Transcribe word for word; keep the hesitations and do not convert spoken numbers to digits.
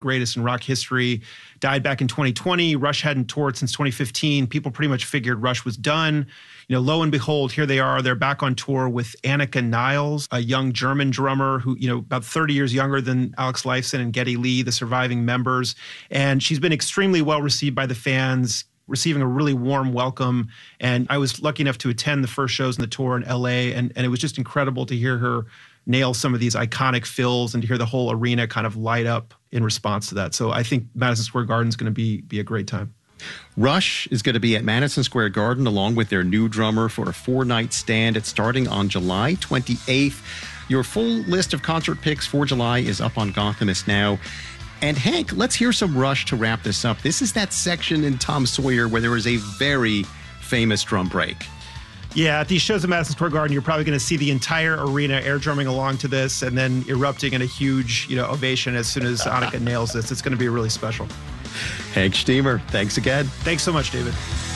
greatest in rock history, died back in twenty twenty. Rush hadn't toured since twenty fifteen. People pretty much figured Rush was done. You know, lo and behold, here they are. They're back on tour with Annika Niles, a young German drummer who, you know, about thirty years younger than Alex Lifeson and Geddy Lee, the surviving members. And she's been extremely well received by the fans, receiving a really warm welcome. And I was lucky enough to attend the first shows in the tour in L A, and, and it was just incredible to hear her nail some of these iconic fills and to hear the whole arena kind of light up in response to that. So I think Madison Square Garden is going to be, be a great time. Rush is going to be at Madison Square Garden along with their new drummer for a four-night stand. It's starting on July twenty-eighth. Your full list of concert picks for July is up on Gothamist now. And Hank, let's hear some Rush to wrap this up. This is that section in Tom Sawyer where there was a very famous drum break. Yeah, at these shows at Madison Square Garden, you're probably going to see the entire arena air drumming along to this and then erupting in a huge, you know, ovation as soon as Annika nails this. It's going to be really special. Hank Stiemer, thanks again. Thanks so much, David.